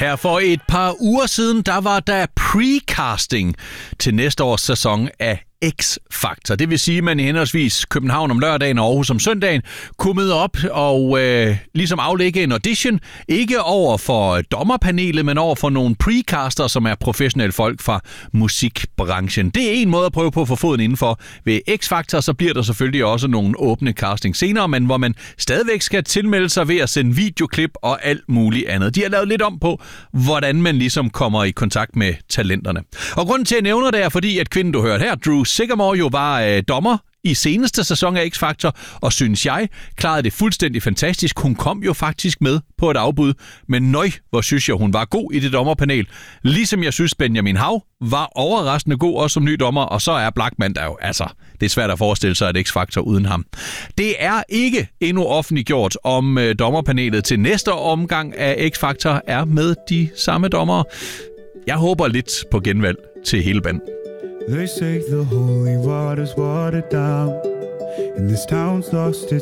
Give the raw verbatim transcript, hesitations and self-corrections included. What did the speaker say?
Her for et par uger siden, der var der precasting til næste års sæson af X-Factor. Det vil sige, at man i henholdsvis København om lørdagen og Aarhus om søndagen kunne møde op og øh, ligesom aflægge en audition. Ikke over for dommerpanelet, men over for nogle precaster, som er professionelle folk fra musikbranchen. Det er en måde at prøve på at få foden indenfor. Ved X-Factor så bliver der selvfølgelig også nogle åbne casting senere, men hvor man stadigvæk skal tilmelde sig ved at sende videoklip og alt muligt andet. De har lavet lidt om på, hvordan man ligesom kommer i kontakt med talenterne. Og grunden til, at jeg nævner det er, fordi at kvinden, du hørte her, Drew Sigamore, jo var øh, dommer i seneste sæson af X-Factor, og synes jeg, klarede det fuldstændig fantastisk. Hun kom jo faktisk med på et afbud, men nøj, hvor synes jeg, hun var god i det dommerpanel. Ligesom jeg synes, Benjamin Hav var overraskende god også som ny dommer, og så er Blachman der jo, altså, det er svært at forestille sig et X-Factor uden ham. Det er ikke endnu offentliggjort, om øh, dommerpanelet til næste omgang af X-Factor er med de samme dommere. Jeg håber lidt på genvalg til hele banden. They say the holy water's watered down, and this town's lost its